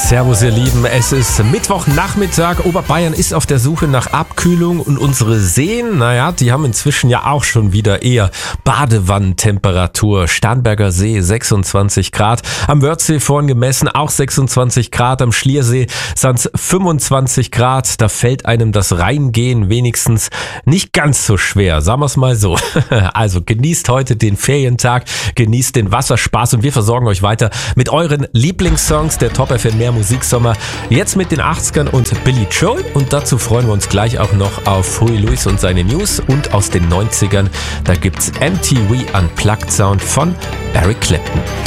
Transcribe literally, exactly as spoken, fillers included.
Servus ihr Lieben, es ist Mittwochnachmittag, Oberbayern ist auf der Suche nach Abkühlung und unsere Seen, naja, die haben inzwischen ja auch schon wieder eher Badewannentemperatur. Starnberger See sechsundzwanzig Grad, am Wörthsee vorhin gemessen auch sechsundzwanzig Grad, am Schliersee sind es fünfundzwanzig Grad, da fällt einem das Reingehen wenigstens nicht ganz so schwer, sagen wir es mal so. Also genießt heute den Ferientag, genießt den Wasserspaß und wir versorgen euch weiter mit euren Lieblingssongs der Top F M Mehr Musiksommer. Jetzt mit den achtzigern und Billy Joel und dazu freuen wir uns gleich auch noch auf Huey Lewis und seine News und aus den neunzigern, da gibt's M T V Unplugged Sound von Eric Clapton.